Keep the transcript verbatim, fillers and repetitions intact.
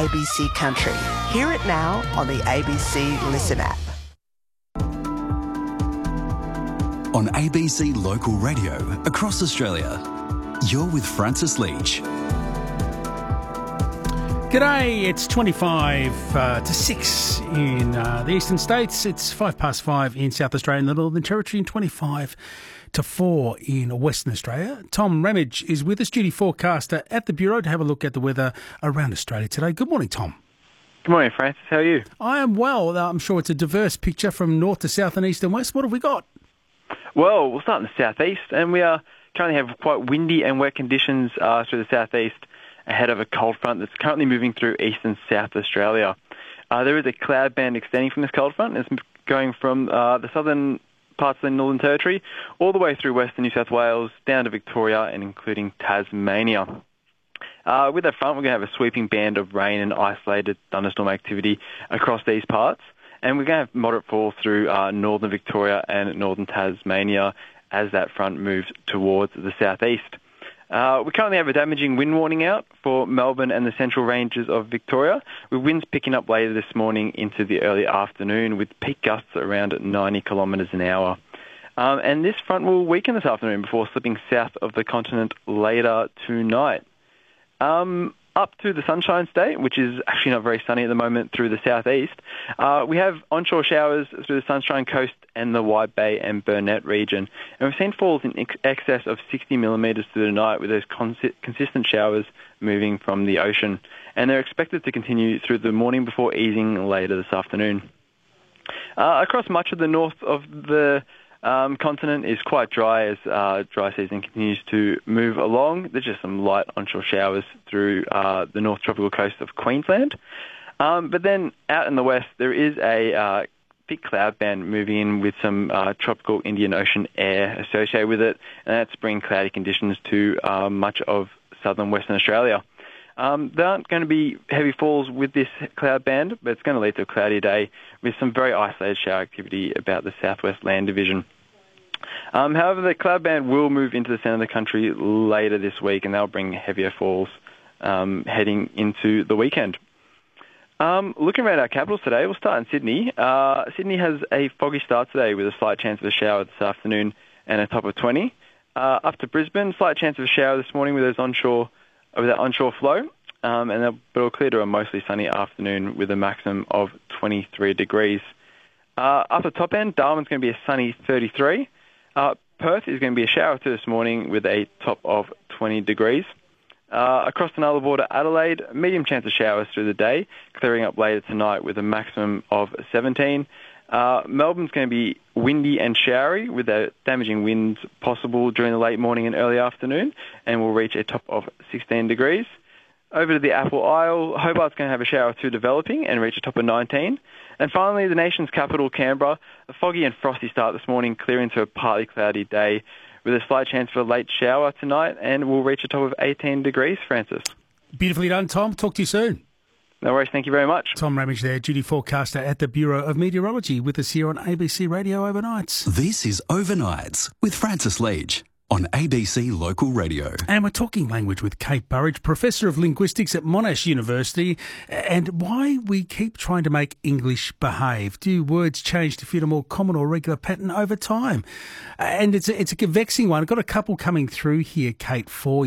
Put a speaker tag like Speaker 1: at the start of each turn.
Speaker 1: A B C Country. Hear it now on the A B C Listen app.
Speaker 2: On A B C Local Radio across Australia, you're with Francis Leach.
Speaker 3: G'day, it's twenty-five uh, to six in uh, the eastern states. It's five past five in South Australia and the Northern Territory, and twenty-five to four in Western Australia. Tom Ramage is with us, duty forecaster at the Bureau, to have a look at the weather around Australia today. Good morning, Tom.
Speaker 4: Good morning, Francis. How are you?
Speaker 3: I am well. I'm sure it's a diverse picture from north to south and east and west. What have we got?
Speaker 4: Well, we'll start in the southeast, and we are currently have quite windy and wet conditions uh, through the southeast ahead of a cold front that's currently moving through east and south Australia. Uh, there is a cloud band extending from this cold front. It's going from uh, the southern parts of the Northern Territory all the way through western New South Wales, down to Victoria and including Tasmania. Uh, with that front, we're going to have a sweeping band of rain and isolated thunderstorm activity across these parts. And we're going to have moderate fall through uh, northern Victoria and northern Tasmania as that front moves towards the southeast. Uh, we currently have a damaging wind warning out for Melbourne and the central ranges of Victoria, with winds picking up later this morning into the early afternoon, with peak gusts around ninety kilometres an hour. Um, and this front will weaken this afternoon before slipping south of the continent later tonight. Um, up to the Sunshine State, which is actually not very sunny at the moment through the southeast, uh, we have onshore showers through the Sunshine Coast and the Wide Bay and Burnett region. And we've seen falls in ex- excess of sixty millimetres through the night, with those consi- consistent showers moving from the ocean. And they're expected to continue through the morning before easing later this afternoon. Uh, across much of the north of the Um, continent is quite dry as uh, dry season continues to move along. There's just some light onshore showers through uh, the north tropical coast of Queensland. Um, but then out in the west, there is a uh, thick cloud band moving in with some uh, tropical Indian Ocean air associated with it, and that's bringing cloudy conditions to uh, much of southern Western Australia. Um, there aren't going to be heavy falls with this cloud band, but it's going to lead to a cloudy day with some very isolated shower activity about the southwest land division. Um, however, the cloud band will move into the centre of the country later this week, and they'll bring heavier falls um, heading into the weekend. Um, looking around our capitals today, we'll start in Sydney. Uh, Sydney has a foggy start today with a slight chance of a shower this afternoon and a top of twenty. Uh, up to Brisbane, slight chance of a shower this morning with those onshore with that onshore flow, um, and but it'll clear to a mostly sunny afternoon with a maximum of twenty-three degrees. Uh, up the top end, Darwin's going to be a sunny thirty-three. Uh, Perth is going to be a shower through this morning with a top of twenty degrees. Uh, across the Nulla border, Adelaide, medium chance of showers through the day, clearing up later tonight with a maximum of seventeen. Uh, Melbourne's going to be windy and showery with a damaging winds possible during the late morning and early afternoon, and will reach a top of sixteen degrees. Over to the Apple Isle, Hobart's going to have a shower through developing and reach a top of nineteen. And finally, the nation's capital, Canberra, a foggy and frosty start this morning, clearing to a partly cloudy day with a slight chance for a late shower tonight, and will reach a top of eighteen degrees, Francis.
Speaker 3: Beautifully done, Tom. Talk to you soon.
Speaker 4: No worries. Thank you very much.
Speaker 3: Tom Ramage there, duty forecaster at the Bureau of Meteorology, with us here on A B C Radio Overnights.
Speaker 2: This is Overnights with Francis Leach on A B C Local Radio.
Speaker 3: And we're talking language with Kate Burridge, Professor of Linguistics at Monash University, and why we keep trying to make English behave. Do words change to fit a more common or regular pattern over time? And it's a, it's a vexing one. I've got a couple coming through here, Kate, for you.